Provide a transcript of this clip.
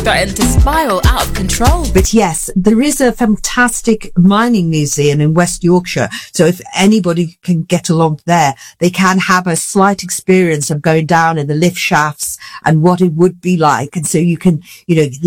Starting to spiral out of control. But yes, there is a fantastic mining museum in West Yorkshire. So if anybody can get along there, they can have a slight experience of going down in the lift shafts and what it would be like. And so you can,